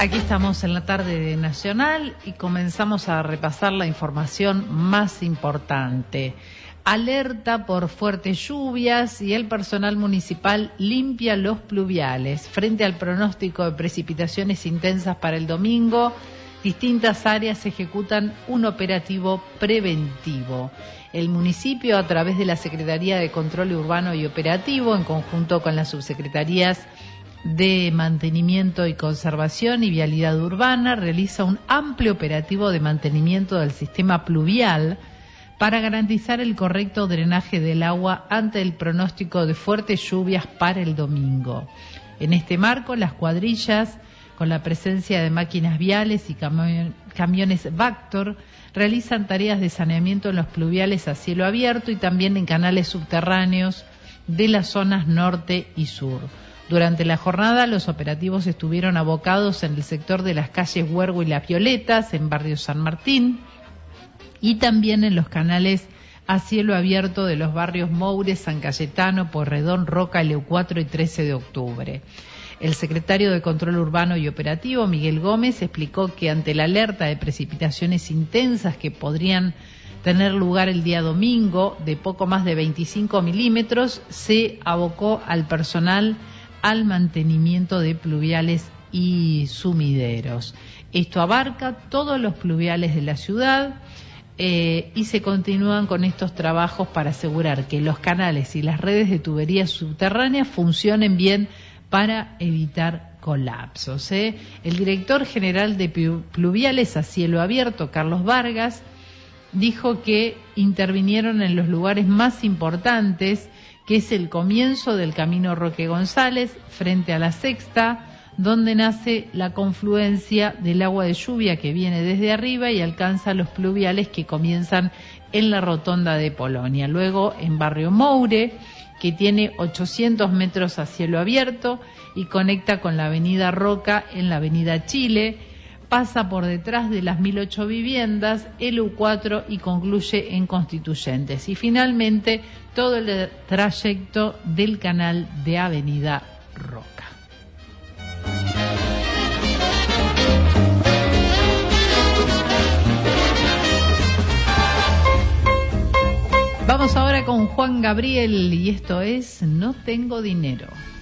Aquí estamos en la tarde de Nacional y comenzamos a repasar la información más importante. Alerta por fuertes lluvias y el personal municipal limpia los pluviales. Frente al pronóstico de precipitaciones intensas para el domingo, distintas áreas ejecutan un operativo preventivo. El municipio, a través de la Secretaría de Control Urbano y Operativo, en conjunto con las subsecretarías de Mantenimiento y Conservación y Vialidad Urbana, realiza un amplio operativo de mantenimiento del sistema pluvial para garantizar el correcto drenaje del agua ante el pronóstico de fuertes lluvias para el domingo. En este marco, las cuadrillas, con la presencia de máquinas viales y camiones Vactor, realizan tareas de saneamiento en los pluviales a cielo abierto y también en canales subterráneos de las zonas norte y sur. Durante la jornada, los operativos estuvieron abocados en el sector de las calles Huergo y Las Violetas, en barrio San Martín, y también en los canales a cielo abierto de los barrios Moure, San Cayetano, Pueyrredón, Roca, Eleu4 y 13 de octubre. El secretario de Control Urbano y Operativo, Miguel Gómez, explicó que ante la alerta de precipitaciones intensas que podrían tener lugar el día domingo, de poco más de 25 milímetros, se abocó al personal al mantenimiento de pluviales y sumideros. Esto abarca todos los pluviales de la ciudad y se continúan con estos trabajos para asegurar que los canales y las redes de tuberías subterráneas funcionen bien para evitar colapsos. El director general de pluviales a cielo abierto, Carlos Vargas, dijo que intervinieron en los lugares más importantes, que es el comienzo del camino Roque González, frente a la Sexta, donde nace la confluencia del agua de lluvia que viene desde arriba y alcanza los pluviales que comienzan en la rotonda de Polonia. Luego en barrio Moure, que tiene 800 metros a cielo abierto y conecta con la avenida Roca en la avenida Chile, pasa por detrás de las 1008 viviendas, Eleu4 y concluye en Constituyentes. Y finalmente todo el trayecto del canal de avenida Roca. Vamos ahora con Juan Gabriel y esto es No tengo dinero.